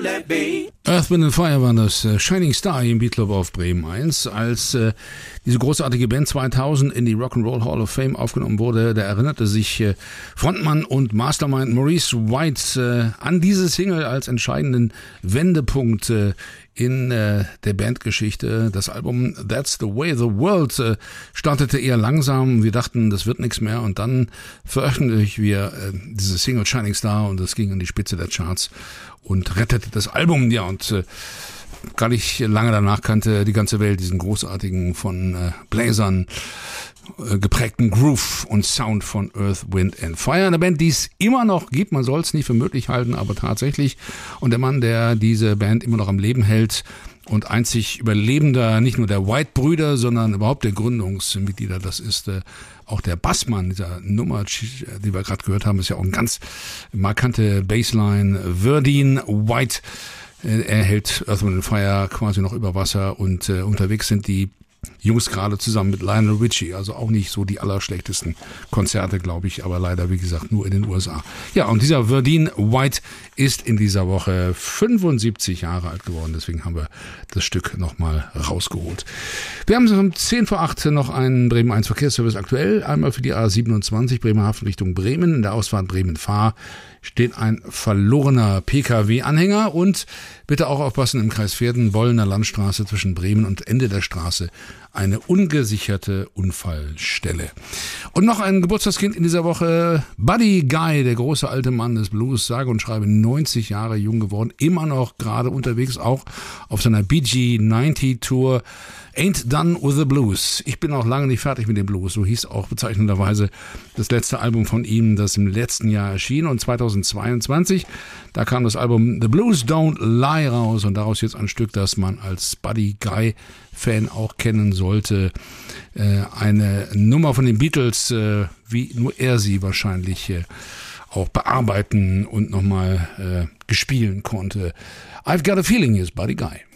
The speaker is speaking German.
Earth, Wind & Fire waren das Shining Star hier im Beatclub auf Bremen 1. Als diese großartige Band 2000 in die Rock'n'Roll Hall of Fame aufgenommen wurde, da erinnerte sich Frontmann und Mastermind Maurice White an diese Single als entscheidenden Wendepunkt in der Bandgeschichte. Das Album That's the Way the World startete eher langsam. Wir dachten, das wird nichts mehr, und dann veröffentlichten wir diese Single Shining Star, und das ging an die Spitze der Charts und rettete das Album. Ja, und gar nicht lange danach kannte die ganze Welt diesen großartigen, von Bläsern geprägten Groove und Sound von Earth, Wind & Fire. Eine Band, die es immer noch gibt, man soll es nicht für möglich halten, aber tatsächlich. Und der Mann, der diese Band immer noch am Leben hält und einzig Überlebender nicht nur der White-Brüder, sondern überhaupt der Gründungsmitglieder, das ist auch der Bassmann dieser Nummer, die wir gerade gehört haben, ist ja auch eine ganz markante Bassline. Verdine White, er hält Earth, Wind & Fire quasi noch über Wasser, und unterwegs sind die Jungs gerade zusammen mit Lionel Richie, also auch nicht so die allerschlechtesten Konzerte, glaube ich, aber leider, wie gesagt, nur in den USA. Ja, und dieser Verdine White ist in dieser Woche 75 Jahre alt geworden, deswegen haben wir das Stück nochmal rausgeholt. Wir haben um 10 vor 8 noch einen Bremen 1 Verkehrsservice aktuell, einmal für die A27 Bremerhaven Richtung Bremen. In der Ausfahrt Bremen-Fahr steht ein verlorener Pkw-Anhänger, und bitte auch aufpassen, im Kreis Verden, Wollener Landstraße zwischen Bremen und Ende der Straße eine ungesicherte Unfallstelle. Und noch ein Geburtstagskind in dieser Woche, Buddy Guy, der große alte Mann des Blues, sage und schreibe 90 Jahre jung geworden, immer noch gerade unterwegs, auch auf seiner BG90 Tour. Ain't Done with the Blues. Ich bin auch lange nicht fertig mit dem Blues. So hieß auch bezeichnenderweise das letzte Album von ihm, das im letzten Jahr erschien. Und 2022, da kam das Album The Blues Don't Lie raus. Und daraus jetzt ein Stück, das man als Buddy Guy Fan auch kennen sollte. Eine Nummer von den Beatles, wie nur er sie wahrscheinlich auch bearbeiten und nochmal gespielen konnte. I've Got a Feeling is Buddy Guy.